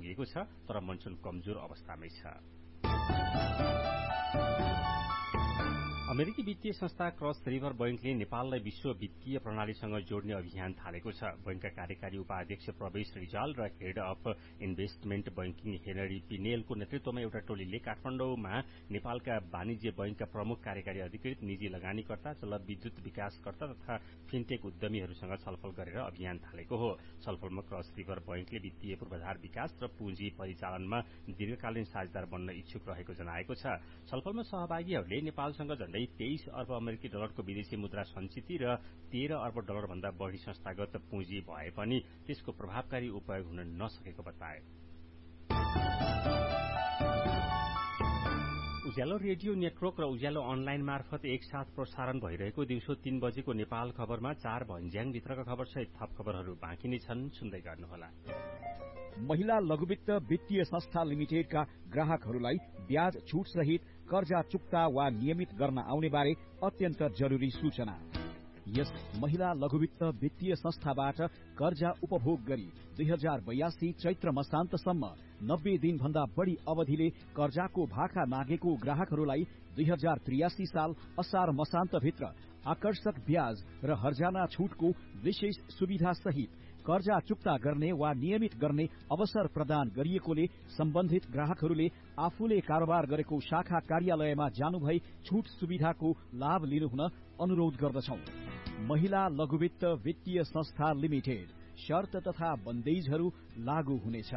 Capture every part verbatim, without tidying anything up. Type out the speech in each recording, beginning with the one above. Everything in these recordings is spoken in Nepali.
पुगिएको छ, तर मनसुन कमजोर अवस्थामै छ। अमेरिकी वित्तीय संस्था क्रस रिभर बैंकले नेपाललाई विश्व वित्तीय प्रणालीसँग जोड्ने अभियान थालेको छ। बैंकका कार्यकारी उपाध्यक्ष प्रवेश रिजाल र head of investment banking Henry पिनेलको नेतृत्वमा एउटा टोलीले काठमाडौँमा नेपालका वाणिज्य बैंकका प्रमुख कार्यकारी अधिकृत, निजी लगानीकर्ता, जलविद्युत विकासकर्ता तथा फिनटेक उद्यमीहरूसँग छलफल गरेर अभियान थालेको हो। छलफलमा क्रस रिभर बैंकले वित्तीय पूर्वाधार विकास र पुँजी परिचालनमा दीर्घकालीन साझेदार बन्न इच्छुक रहेको जनाएको छ। छलफलमा सहभागीहरूले नेपालसँग झण्डै तेइस अर्ब अमेरिकी डलरको विदेशी मुद्रा सञ्चिति र तेह्र अर्ब डलर भन्दा बढ़ी संस्थागत पुँजी भए पनि त्यसको प्रभावकारी उपयोग हुन नसकेको बताए। उज्यालो रेडियो नेटवर्क र उज्यालो अनलाइन मार्फत एकसाथ प्रसारण भइरहेको दिउँसो तीन बजेको नेपाल खबरमा चार भन्ज्याङ भित्रका खबर सहित थप खबरहरू बाँकी नै छन्, सुन्दै गर्नुहोला। महिला लघुवित्त वित्तीय संस्था लिमिटेडका ग्राहकहरूलाई ब्याज छुट सहित कर्जा चुक्ता वा नियमित गर्न आउने बारे अत्यन्त जरुरी सूचना। यस महिला लघुवित्त वित्तीय संस्थाबाट कर्जा उपभोग गरी दुई हजार बयासी चैत्र मसान्तसम्म नब्बे दिन भन्दा बढ़ी अवधिले कर्जाको भाका मागेको ग्राहकहरूलाई दुई हजार त्रियासी साल असार मसान्तभित्र आकर्षक ब्याज र हर्जाना छुटको विशेष सुविधा सहित कर्जा चुक्ता गर्ने वा नियमित गर्ने अवसर प्रदान गरिएकोले सम्बन्धित ग्राहकहरूले आफूले कारोबार गरेको शाखा कार्यालयमा जानुभई छुट सुविधाको लाभ लिनुहुन अनुरोध गर्दछौं। महिला लघुवित्त वित्तीय संस्था लिमिटेड, शर्त तथा बन्देजहरू लागू हुनेछ।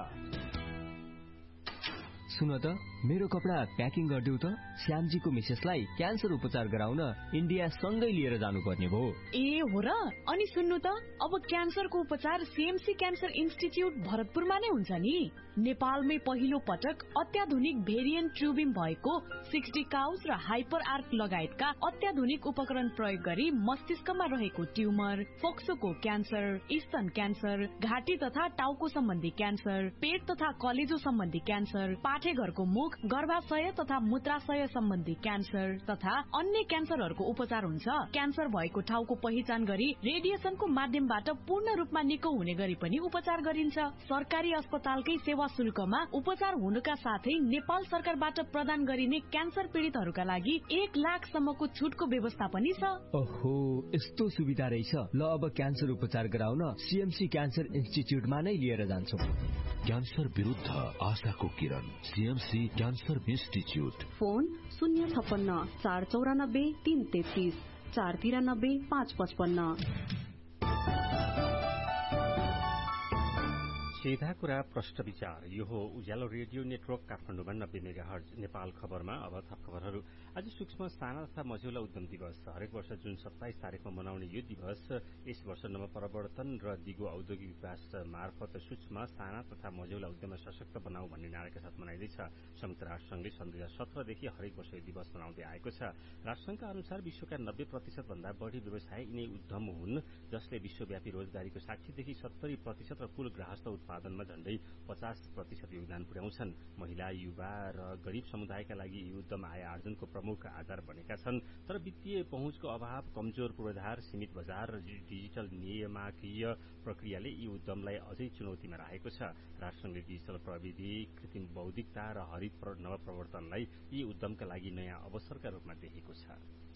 सुन त, मेरो कपडा प्याकिङ गरिदेऊ त। श्यामजीको मिसेसलाई क्यान्सर उपचार गराउन इन्डिया सँगै लिएर जानुपर्ने भयो। ए हो र? अनि सुन्नु त, अब क्यान्सरको उपचार सीएमसी क्यान्सर इन्स्टिच्युट भरतपुरमा नै हुन्छ नि। नेपालमै पहिलो पटक अत्याधुनिक भेरिएन्ट ट्युबिङ भएको सिक्सटी काउस र हाइपर आर्क लगायतका अत्याधुनिक उपकरण प्रयोग गरी मस्तिष्कमा रहेको ट्युमर, फोक्सोको क्यान्सर, स्तन क्यान्सर, घाँटी तथा टाउको सम्बन्धी क्यान्सर, पेट तथा कलेजो सम्बन्धी क्यान्सर, पाठेघरको मुख, गर्भाशय तथा मूत्राशय सम्बन्धी क्यान्सर तथा अन्य क्यान्सरहरूको उपचार हुन्छ। क्यान्सर भएको ठाउँको पहिचान गरी रेडिएसनको माध्यमबाट पूर्ण रूपमा निको हुने गरी पनि उपचार गरिन्छ। सरकारी अस्पतालकै सेवा शुल्कमा उपचार हुनुका साथै नेपाल सरकारबाट प्रदान गरिने क्यान्सर पीड़ितहरूका लागि एक लाख सम्मको छुटको व्यवस्था पनि छ। ओहो, यस्तो सुविधा रहेछ। ल, अब क्यान्सर उपचार गराउन सीएमसी क्यान्सर इन्स्टिच्युटमा नै लिएर जान्छौं। क्यान्सर विरुद्ध आशाको किरण, सीएमसी क्यान्सर इन्स्टिच्युट। फोन शून्य छप्पन्न चार चौरानब्बे तीन तेत्तीस चार तिरानब्बे पाँच पचपन्न। सीधा कुरा प्रश्न विचार। यो हो उज्यालो रेडियो नेटवर्क काठमाडौँमा नब्बे मेगाहर्ज। नेपाल खबरमा अब थप खबरहरू। आज सूक्ष्म, साना तथा मझौला उद्यम दिवस। हरेक वर्ष जुन सत्ताइस तारिकमा मनाउने यो दिवस यस वर्ष नवप्रवर्तन र दिगो औद्योगिक विकास मार्फत सूक्ष्म, साना तथा मझौला उद्यमलाई सशक्त बनाऊ भन्ने नाराका साथ मनाइँदैछ। संयुक्त राष्ट्रसंघले सन् दुई हजार सत्रदेखि हरेक वर्ष यो दिवस मनाउँदै आएको छ। राष्ट्रसंघका अनुसार विश्वका नब्बे प्रतिशत भन्दा बढ़ी व्यवसाय यिनै उद्यम हुन् जसले विश्वव्यापी रोजगारीको साठीदेखि सत्तरी प्रतिशत र कुल गृहस्थ उत्पादनमा झण्डै पचास प्रतिशत योगदान पुर्याउँछन्। महिला, युवा र गरीब समुदायका लागि यी उद्यम आय आर्जनको प्रमुख आधार बनेका छन्। तर वित्तीय पहुँचको अभाव, कमजोर पूर्वाधार, सीमित बजार र डिजिटल नियामकीय प्रक्रियाले यी उद्यमलाई अझै चुनौतीमा राखेको छ। राष्ट्रसंघले डिजिटल प्रविधि, कृत्रिम बौद्धिकता र हरित नवप्रवर्तनलाई यी उद्यमका लागि नयाँ अवसरका रूपमा देखेको छ।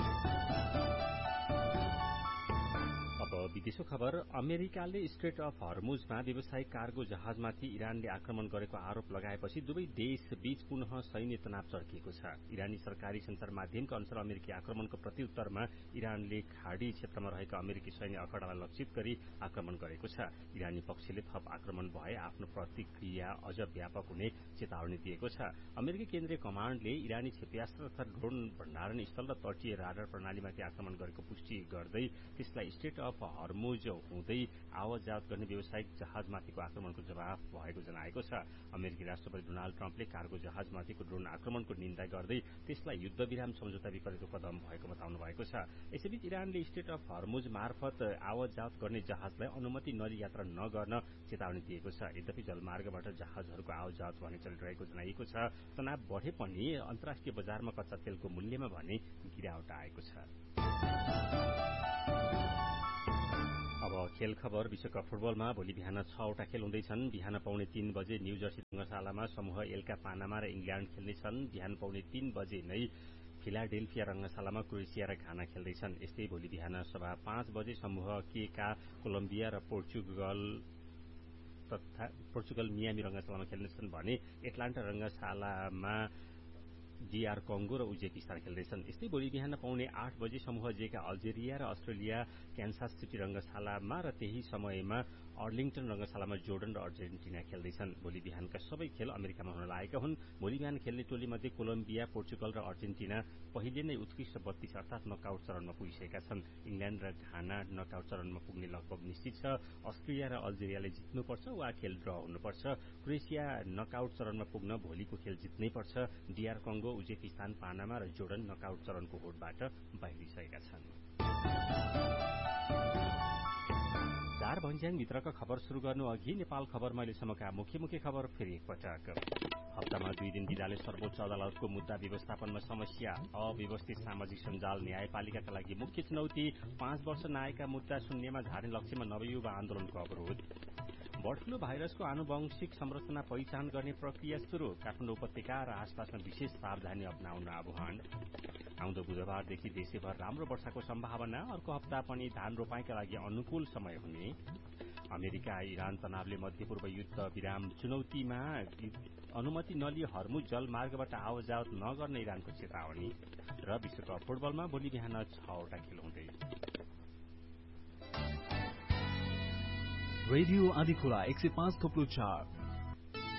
अब विदेशको खबर। अमेरिकाले स्ट्रेट अफ हर्मुजमा व्यावसायिक कार्गो जहाजमाथि इरानले आक्रमण गरेको आरोप लगाएपछि दुवै देश बीच पुनः सैन्य तनाव चर्किएको छ। इरानी सरकारी संचार माध्यमका अनुसार अमेरिकी आक्रमणको प्रत्युत्तरमा इरानले खाडी क्षेत्रमा रहेका अमेरिकी सैन्य अखडालाई लक्षित गरी आक्रमण गरेको छ। इरानी पक्षले थप आक्रमण भए आफ्नो प्रतिक्रिया अझ व्यापक हुने चेतावनी दिएको छ। अमेरिकी केन्द्रीय कमाण्डले इरानी क्षेप्यास्त्र तथा ड्रोन भण्डारण स्थल र तटीय राडार प्रणालीमाथि आक्रमण गरेको पुष्टि गर्दै त्यसलाई स्ट्रेट अफ हर्मुज हुँदै आवत-जावत गर्ने व्यावसायिक जहाजमाथिको आक्रमणको जवाफ भएको जनाएको छ। अमेरिकी राष्ट्रपति डोनाल्ड ट्रम्पले कार्गो जहाजमाथिको ड्रोन आक्रमणको निन्दा गर्दै त्यसलाई युद्धविराम सम्झौता विपरीतको कदम भएको बताउनु भएको छ। यसैबीच इरानले स्ट्रेट अफ हर्मुज मार्फत आवत-जावत गर्ने जहाजलाई अनुमति नलिई यात्रा नगर्न चेतावनी दिएको छ। यद्यपि जलमार्गबाट जहाजहरूको आवत-जावत भने चलिरहेको जनाइएको छ। तनाव बढे पनि अन्तर्राष्ट्रिय बजारमा कच्चा तेलको मूल्यमा भने गिरावट आएको छ। अब खेल खबर विश्वकप फुटबलमा भोलि बिहान छवटा खेल हुँदैछन्। बिहान पाउने तीन बजे न्यूजर्सी रंगशालामा समूह एलका पानामा र इङ्ल्याण्ड खेल्नेछन्। बिहान पाउने तीन बजे नै फिलाडेल्फिया रंगशालामा क्रोएसिया र घाना खेल्दैछन्। यस्तै भोलि बिहान सभा पाँच बजे समूह के का कोलम्बिया र पोर्चुगल तथा पोर्चुगल मियामी रंगशालामा खेल्नेछन् भने एटलान्टा रंगशालामा डीआर कङ्गो र उज्बेकिस्तान खेल्दैछन्। यस्तै भोलि बिहान पाउने आठ बजे समूह जेका अल्जेरिया र अस्ट्रेलिया क्यान्सास सिटी रंगशालामा र त्यही समयमा अर्लिङटन रंगशालामा जोर्डन र अर्जेन्टिना खेल्दैछन्। भोलि बिहानका सबै खेल अमेरिकामा हुन लागेका हुन्। भोलि बिहान खेल्ने टोली मध्ये कोलम्बिया, पोर्चुगल र अर्जेन्टिना पहिले नै उत्कृष्ट बत्तीस अर्थात नकआउट चरणमा पुगिसकेका छन्। इङ्ल्याण्ड र घाना नकआउट चरणमा पुग्ने लगभग निश्चित छ। अस्ट्रेलिया र अल्जेरियाले जित्नुपर्छ वा खेल ड्र हुनुपर्छ। क्रोएसिया नकआउट चरणमा पुग्न भोलिको खेल जित्नै पर्छ। डीआर कङ्गो, उज्बेकिस्तान, पानामा र जोर्डन नकआउट चरणको होडबाट बाहिरिसकेका छन्। चार भन्ज्याङ भित्रका खबर शुरू गर्नु अघि नेपाल खबर अहिलेसम्मका मुख्य मुख्य खबर फेरि एकपटक। हप्तामा दुई दिन बिदाले सर्वोच्च अदालतको मुद्दा व्यवस्थापनमा समस्या, अव्यवस्थित सामाजिक सञ्जाल न्यायपालिकाका लागि मुख्य चुनौती, पाँच वर्ष नआएका मुद्दा शून्यमा झार्ने लक्ष्यमा नवयुवा आन्दोलनको अवरोध। बर्ड फ्लू भाइरसको आनुवंशिक संरचना पहिचान गर्ने प्रक्रिया शुरू, काठमाडौँ उपत्यका र आसपासमा विशेष सावधानी अपनाउन आह्वान। आउँदो बुधबारदेखि देशैभर राम्रो वर्षाको सम्भावना, अर्को हप्ता पनि धान रोपाईका लागि अनुकूल समय हुने। अमेरिका इरान तनावले मध्यपूर्व युद्ध विराम चुनौतीमा, अनुमति नलिई हर्मुज जलमार्गबाट आवतजावत नगर्ने इरानको चेतावनी। र विश्वकप फुटबलमा भोलि बिहान छवटा खेल हुँदै। रेडियो आँधीखोला एक सय पाँच थोप्लो चार